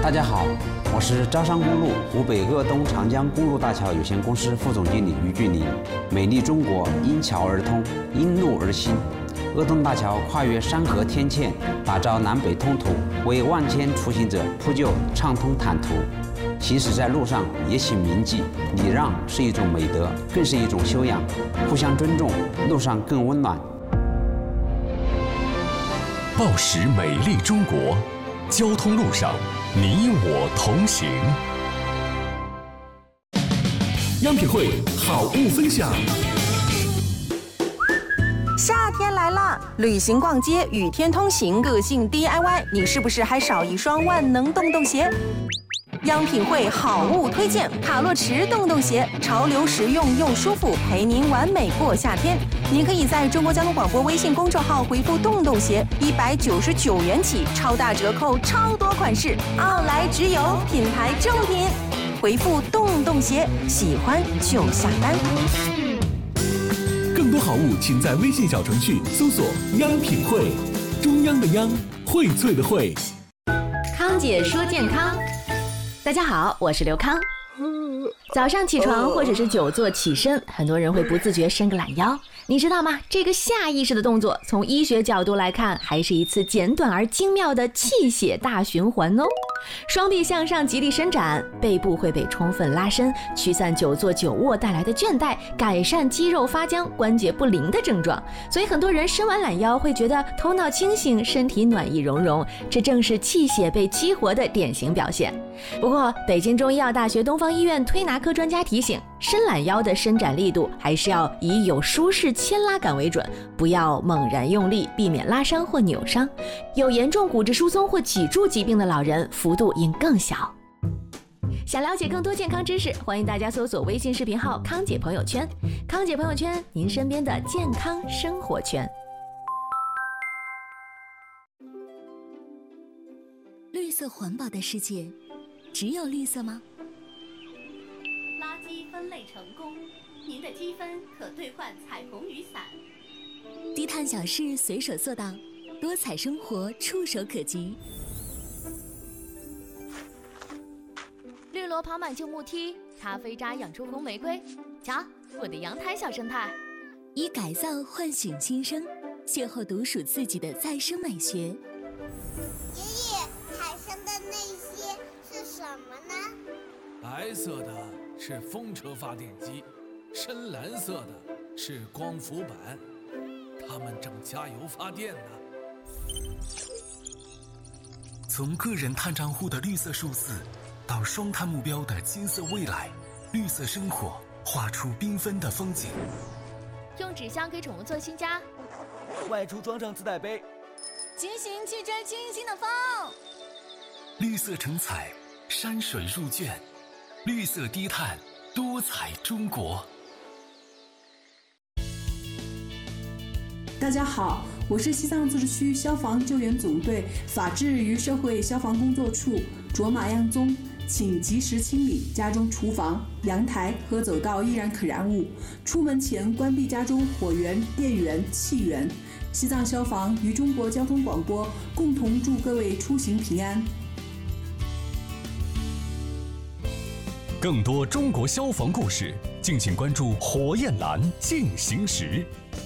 大家好，我是招商公路湖北鄂东长江公路大桥有限公司副总经理于俊林。美丽中国因桥而通，因路而兴。鄂东大桥跨越山河天堑，打造南北通途，为万千出行者铺就畅通坦途。行驶在路上也请铭记，礼让是一种美德，更是一种修养。互相尊重，路上更温暖。 报时美丽中国，交通路上你我同行。 央品汇好物分享。 夏天来了，旅行逛街与天同行，个性 DIY， 你是不是还少一双万能洞洞鞋？央品汇好物推荐卡洛驰洞洞鞋，潮流实用又舒服，陪您完美过夏天。您可以在中国交通广播微信公众号回复洞洞鞋，199元起，超大折扣，超多款式，奥莱直邮，品牌正品。回复洞洞鞋，喜欢就下单。 更多好物，请在微信小程序搜索“央品汇”，中央的央，荟萃的荟。 康姐说健康，大家好，我是刘康。早上起床或者是久坐起身，很多人会不自觉伸个懒腰，你知道吗？这个下意识的动作，从医学角度来看，还是一次简短而精妙的气血大循环哦。双臂向上极力伸展，背部会被充分拉伸，驱散久坐久卧带来的倦怠，改善肌肉发僵、关节不灵的症状。所以很多人伸完懒腰会觉得头脑清醒，身体暖意融融，这正是气血被激活的典型表现。不过，北京中医药大学东方医院推拿科专家提醒，伸懒腰的伸展力度还是要以有舒适牵拉感为准，不要猛然用力，避免拉伤或扭伤。有严重骨质疏松或脊柱疾病的老人，幅度应更小。想了解更多健康知识，欢迎大家搜索微信视频号康姐朋友圈。康姐朋友圈，您身边的健康生活圈。 绿色环保的世界，只有绿色吗？ 垃圾分类成功，您的积分可兑换彩虹雨伞。 低碳小事随手做到，多彩生活触手可及。 绿萝跑满旧木梯，咖啡渣养出红玫瑰。瞧，我的阳台小生态。 以改造唤醒新生，邂逅独属自己的再生美学。 爷爷，产生的那些是什么呢？ 白色的是风车发电机，深蓝色的是光伏板，它们正加油发电呢。 从个人碳账户的绿色数字，到双碳目标的金色未来，绿色生活画出缤纷的风景。 用纸箱给宠物做新家， 外出装上自带杯， 骑行去追清新的风。 绿色成彩，山水入卷，绿色低碳，多彩中国。 大家好，我是西藏自治区消防救援总队法制与社会消防工作处卓玛样宗，请及时清理家中厨房、阳台和走道易燃可燃物，出门前关闭家中火源、电源、气源。西藏消防与中国交通广播共同祝各位出行平安。 更多中国消防故事，敬请关注火焰蓝进行时。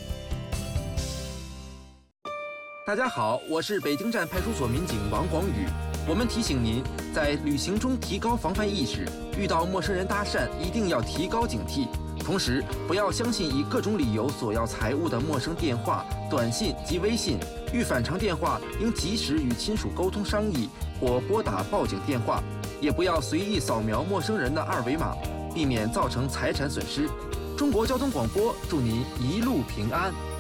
大家好，我是北京站派出所民警王广宇。我们提醒您，在旅行中提高防范意识，遇到陌生人搭讪一定要提高警惕。同时，不要相信以各种理由索要财物的陌生电话、短信及微信。遇反常电话，应及时与亲属沟通商议，或拨打报警电话。也不要随意扫描陌生人的二维码，避免造成财产损失。中国交通广播祝您一路平安。